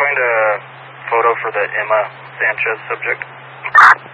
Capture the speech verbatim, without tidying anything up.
find a photo for the Emma Sanchez subject?